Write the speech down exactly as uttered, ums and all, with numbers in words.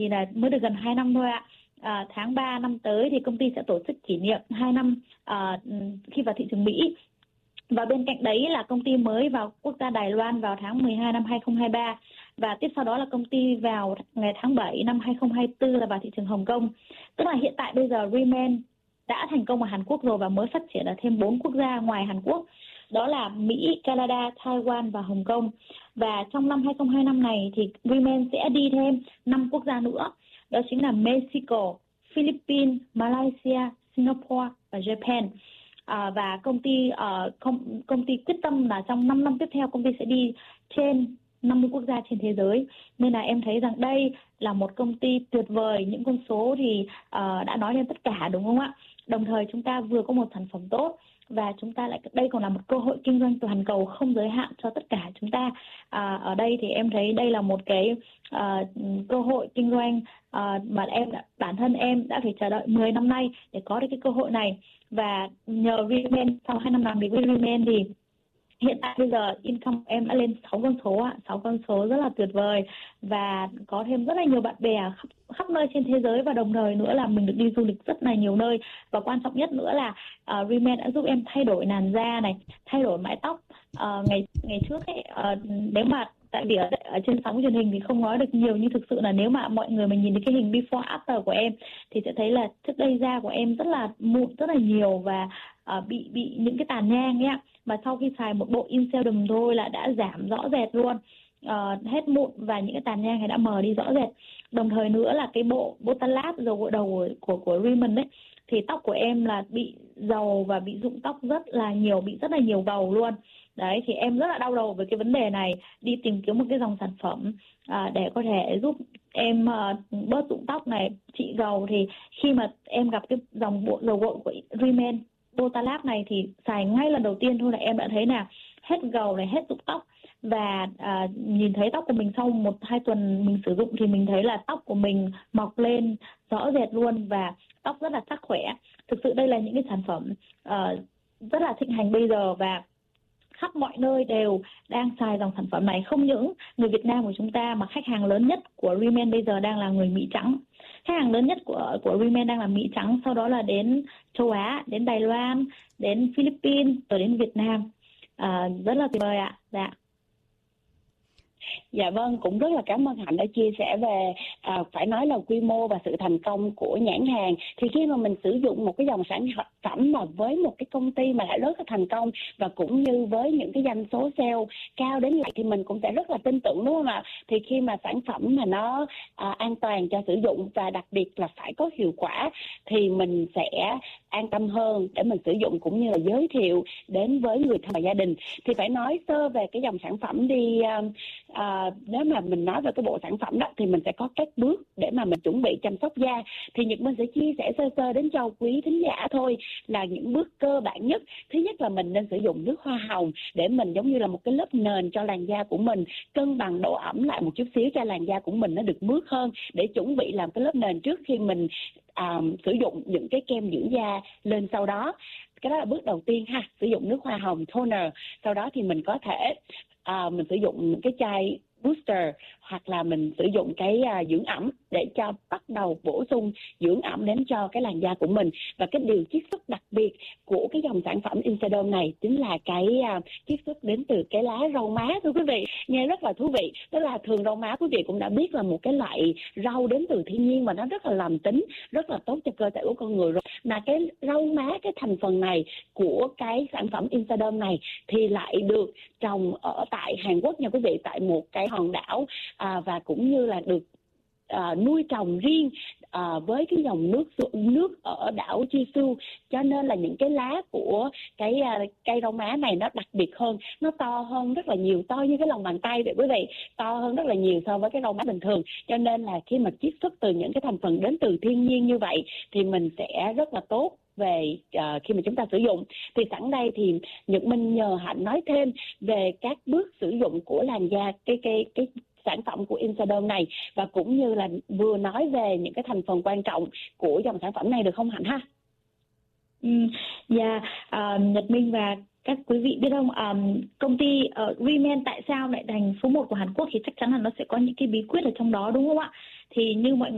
thì là mới được gần hai năm thôi ạ. À, tháng ba năm tới thì công ty sẽ tổ chức kỷ niệm hai năm à, khi vào thị trường Mỹ. Và bên cạnh đấy là công ty mới vào quốc gia Đài Loan vào tháng mười hai năm hai không hai ba. Và tiếp sau đó là công ty vào ngày tháng bảy năm hai không hai tư là vào thị trường Hồng Kông. Tức là hiện tại bây giờ Reman đã thành công ở Hàn Quốc rồi và mới phát triển ở thêm bốn quốc gia ngoài Hàn Quốc. Đó là Mỹ, Canada, Taiwan và Hồng Kông. Và trong năm hai không hai năm này thì Reman sẽ đi thêm năm quốc gia nữa. Đó chính là Mexico, Philippines, Malaysia, Singapore và Japan. À, và công ty uh, công, công ty quyết tâm là trong năm năm tiếp theo công ty sẽ đi trên năm mươi quốc gia trên thế giới. Nên là em thấy rằng đây là một công ty tuyệt vời. Những con số thì uh, đã nói lên tất cả, đúng không ạ? Đồng thời chúng ta vừa có một sản phẩm tốt và chúng ta lại đây còn là một cơ hội kinh doanh toàn cầu không giới hạn cho tất cả chúng ta. À, ở đây thì em thấy đây là một cái uh, cơ hội kinh doanh uh, mà em đã, bản thân em đã phải chờ đợi mười năm nay để có được cái cơ hội này. Và nhờ Reman, sau hai năm làm việc với Reman thì hiện tại bây giờ income của em đã lên sáu con số ạ, sáu con số rất là tuyệt vời và có thêm rất là nhiều bạn bè khắp, khắp nơi trên thế giới, và đồng thời nữa là mình được đi du lịch rất là nhiều nơi. Và quan trọng nhất nữa là uh, Reman đã giúp em thay đổi làn da này, thay đổi mái tóc. Uh, ngày ngày trước ấy, uh, nếu mà tại vì ở, ở trên sóng truyền hình thì không nói được nhiều, nhưng thực sự là nếu mà mọi người mình nhìn thấy cái hình before after của em thì sẽ thấy là trước đây da của em rất là mụn rất là nhiều và uh, bị bị những cái tàn nhang ấy ạ. Mà sau khi xài một bộ Inserum thôi là đã giảm rõ rệt luôn, uh, hết mụn và những cái tàn nhang này đã mờ đi rõ rệt. Đồng thời nữa là cái bộ Botalab dầu gội đầu của của, của Reman ấy thì tóc của em là bị dầu và bị rụng tóc rất là nhiều, bị rất là nhiều gầu luôn. Đấy thì em rất là đau đầu với cái vấn đề này, đi tìm kiếm một cái dòng sản phẩm à, để có thể giúp em uh, bớt rụng tóc này, trị gầu. Thì khi mà em gặp cái dòng bộ dầu gội của Reman Botalab này thì xài ngay lần đầu tiên thôi là em đã thấy là hết gầu này, hết rụng tóc. Và à, nhìn thấy tóc của mình sau một hai tuần mình sử dụng thì mình thấy là tóc của mình mọc lên rõ rệt luôn và tóc rất là sắc khỏe. Thực sự đây là những cái sản phẩm uh, rất là thịnh hành bây giờ và khắp mọi nơi đều đang xài dòng sản phẩm này. Không những người Việt Nam của chúng ta mà khách hàng lớn nhất của Reman bây giờ đang là người Mỹ trắng. Khách hàng lớn nhất của của Reman đang là Mỹ trắng, sau đó là đến châu Á, đến Đài Loan, đến Philippines, rồi đến Việt Nam. À, rất là tuyệt vời ạ. Dạ. Dạ vâng, cũng rất là cảm ơn Hạnh đã chia sẻ về à, phải nói là quy mô và sự thành công của nhãn hàng. Thì khi mà mình sử dụng một cái dòng sản phẩm mà với một cái công ty mà lại rất là thành công và cũng như với những cái doanh số sale cao đến lại thì mình cũng sẽ rất là tin tưởng, đúng không ạ? Thì khi mà sản phẩm mà nó à, an toàn cho sử dụng và đặc biệt là phải có hiệu quả thì mình sẽ an tâm hơn để mình sử dụng cũng như là giới thiệu đến với người thân và gia đình. Thì phải nói sơ về cái dòng sản phẩm đi. À, À, nếu mà mình nói về cái bộ sản phẩm đó thì mình sẽ có các bước để mà mình chuẩn bị chăm sóc da. Thì Nhật Minh sẽ chia sẻ sơ sơ đến cho quý thính giả thôi là những bước cơ bản nhất. Thứ nhất là mình nên sử dụng nước hoa hồng để mình giống như là một cái lớp nền cho làn da của mình, cân bằng độ ẩm lại một chút xíu cho làn da của mình nó được mướt hơn, để chuẩn bị làm cái lớp nền trước khi mình à, sử dụng những cái kem dưỡng da lên sau đó. Cái đó là bước đầu tiên ha, sử dụng nước hoa hồng toner. Sau đó thì mình có thể À, mình sử dụng cái chai booster hoặc là mình sử dụng cái uh, dưỡng ẩm để cho bắt đầu bổ sung dưỡng ẩm đến cho cái làn da của mình. Và cái điều chiết xuất đặc biệt của cái dòng sản phẩm Insedom này chính là cái uh, chiết xuất đến từ cái lá rau má, thưa quý vị. Nghe rất là thú vị. Tức là thường rau má quý vị cũng đã biết là một cái loại rau đến từ thiên nhiên mà nó rất là lành tính, rất là tốt cho cơ thể của con người rồi. Mà cái rau má, cái thành phần này của cái sản phẩm Insedom này thì lại được trồng ở tại Hàn Quốc nha quý vị, tại một cái hòn đảo à, và cũng như là được à, nuôi trồng riêng à, với cái dòng nước nước ở đảo Jeju. Cho nên là những cái lá của cái à, cây rau má này nó đặc biệt hơn, nó to hơn rất là nhiều, to như cái lòng bàn tay vậy quý vị, to hơn rất là nhiều so với cái rau má bình thường. Cho nên là khi mà chiết xuất từ những cái thành phần đến từ thiên nhiên như vậy thì mình sẽ rất là tốt về uh, khi mà chúng ta sử dụng. Thì sẵn đây thì Nhật Minh nhờ Hạnh nói thêm về các bước sử dụng của làn da cái cái cái sản phẩm của Insedom này, và cũng như là vừa nói về những cái thành phần quan trọng của dòng sản phẩm này được không Hạnh ha? Ừ, dạ, uh, Nhật Minh và các quý vị biết không, um, công ty uh, Reman tại sao lại thành số một của Hàn Quốc thì chắc chắn là nó sẽ có những cái bí quyết ở trong đó, đúng không ạ? Thì như mọi người